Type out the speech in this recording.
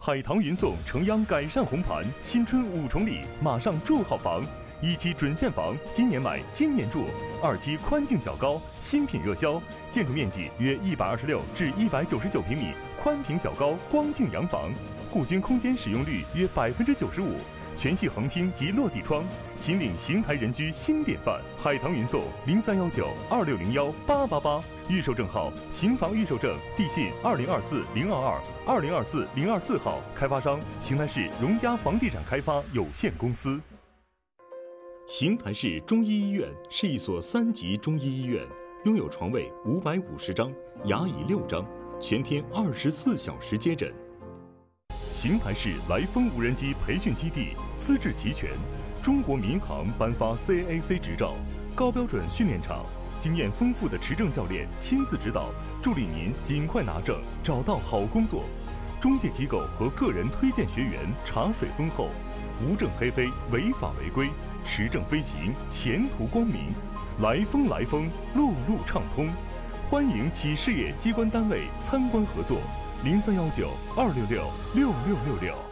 海棠云送诚央改善红盘，新春5重礼，马上住好房。1期准现房，今年买，今年住；2期宽净小高，新品热销，建筑面积约126至199平米，宽平小高光净洋房，户均空间使用率约95%，全系横厅及落地窗，秦岭邢台人居新典范。海棠云送031926018888，预售证号邢房预售证，地信2024-022、2024-024号，开发商邢台市荣家房地产开发有限公司。邢台市中医医院是一所3级中医医院，拥有床位550张，牙椅6张，全天24小时接诊。邢台市来风无人机培训基地资质齐全，中国民航颁发 CAC 执照，高标准训练场，经验丰富的持证教练亲自指导，助力您尽快拿证，找到好工作。中介机构和个人推荐学员茶水丰厚，无证黑飞，违法违规，持证飞行，前途光明。来风，路路畅通，欢迎企事业机关单位参观合作。0319266666。